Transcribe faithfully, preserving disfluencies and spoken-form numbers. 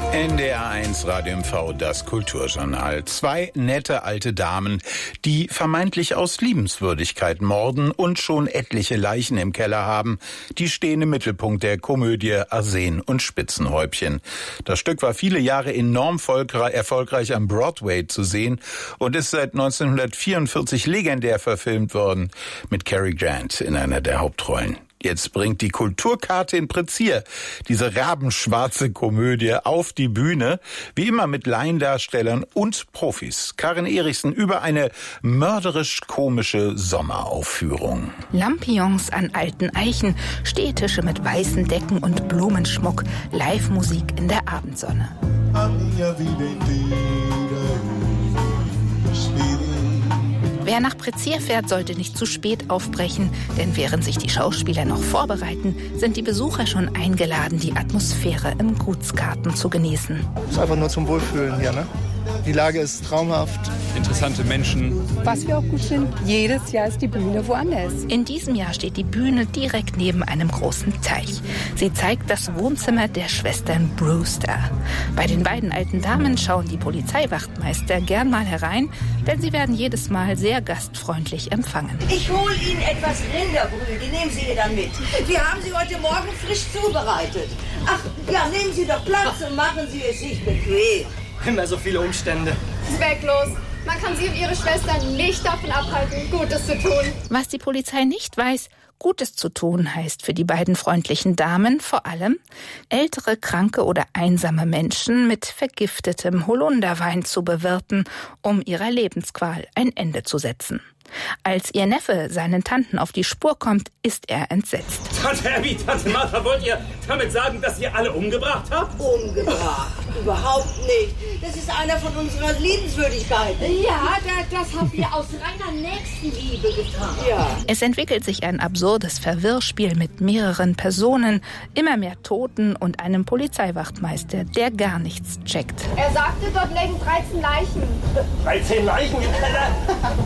N D R eins Radio M V, das Kulturjournal. Zwei nette alte Damen, die vermeintlich aus Liebenswürdigkeit morden und schon etliche Leichen im Keller haben, die stehen im Mittelpunkt der Komödie Arsen und Spitzenhäubchen. Das Stück war viele Jahre enorm erfolgreich am Broadway zu sehen und ist seit neunzehnhundertvierundvierzig legendär verfilmt worden, mit Cary Grant in einer der Hauptrollen. Jetzt bringt die Kulturkarte in Prezier diese rabenschwarze Komödie auf die Bühne, wie immer mit Laiendarstellern und Profis. Karin Erichsen über eine mörderisch-komische Sommeraufführung. Lampions an alten Eichen, Stehtische mit weißen Decken und Blumenschmuck, Live-Musik in der Abendsonne. Wer nach Prezier fährt, sollte nicht zu spät aufbrechen, denn während sich die Schauspieler noch vorbereiten, sind die Besucher schon eingeladen, die Atmosphäre im Gutsgarten zu genießen. Das ist einfach nur zum Wohlfühlen hier, ne? Die Lage ist traumhaft. Interessante Menschen. Was wir auch gut finden, jedes Jahr ist die Bühne woanders. In diesem Jahr steht die Bühne direkt neben einem großen Teich. Sie zeigt das Wohnzimmer der Schwestern Brewster. Bei den beiden alten Damen schauen die Polizeiwachtmeister gern mal herein, denn sie werden jedes Mal sehr gastfreundlich empfangen. Ich hole Ihnen etwas Rinderbrühe, die nehmen Sie ihr dann mit. Wir haben sie heute Morgen frisch zubereitet. Ach, ja, nehmen Sie doch Platz und machen Sie es sich bequem. Immer so viele Umstände. Zwecklos. Man kann sie und ihre Schwestern nicht davon abhalten, Gutes zu tun. Was die Polizei nicht weiß, Gutes zu tun heißt für die beiden freundlichen Damen vor allem, ältere, kranke oder einsame Menschen mit vergiftetem Holunderwein zu bewirten, um ihrer Lebensqual ein Ende zu setzen. Als ihr Neffe seinen Tanten auf die Spur kommt, ist er entsetzt. Tante Abby, Tante Martha, wollt ihr damit sagen, dass ihr alle umgebracht habt? Umgebracht? Überhaupt nicht. Das ist einer von unseren Liebenswürdigkeiten. Ja, das, das haben wir aus reiner Nächstenliebe getan. Ja. Es entwickelt sich ein absurdes Verwirrspiel mit mehreren Personen, immer mehr Toten und einem Polizeiwachtmeister, der gar nichts checkt. Er sagte, dort lägen dreizehn Leichen. dreizehn Leichen im Keller?